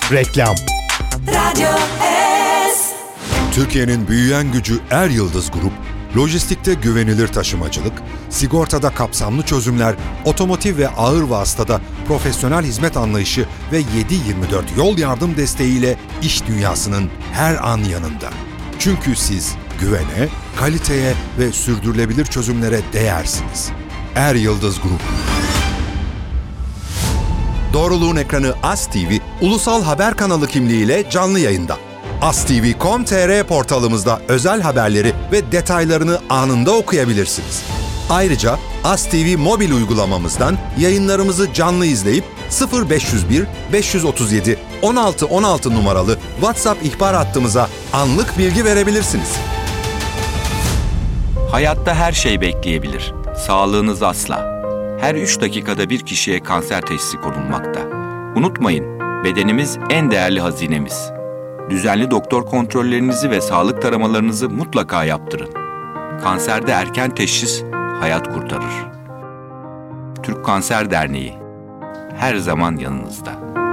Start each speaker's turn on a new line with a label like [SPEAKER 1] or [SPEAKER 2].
[SPEAKER 1] Reklam.
[SPEAKER 2] Radyo S.
[SPEAKER 3] Türkiye'nin büyüyen gücü Er Yıldız Grup, lojistikte güvenilir taşımacılık, sigortada kapsamlı çözümler, otomotiv ve ağır vasıtada profesyonel hizmet anlayışı ve 7/24 yol yardım desteğiyle iş dünyasının her an yanında. Çünkü siz güvene, kaliteye ve sürdürülebilir çözümlere değersiniz. Er Yıldız Grup. Doğruluğun ekranı AS TV, ulusal haber kanalı kimliğiyle canlı yayında. astv.com.tr portalımızda özel haberleri ve detaylarını anında okuyabilirsiniz. Ayrıca AS TV mobil uygulamamızdan yayınlarımızı canlı izleyip 0501 537 16 16 numaralı WhatsApp ihbar hattımıza anlık bilgi verebilirsiniz.
[SPEAKER 4] Hayatta her şey bekleyebilir. Sağlığınız asla. Her 3 dakikada bir kişiye kanser teşhisi konulmakta. Unutmayın, bedenimiz en değerli hazinemiz. Düzenli doktor kontrollerinizi ve sağlık taramalarınızı mutlaka yaptırın. Kanserde erken teşhis hayat kurtarır. Türk Kanser Derneği her zaman yanınızda.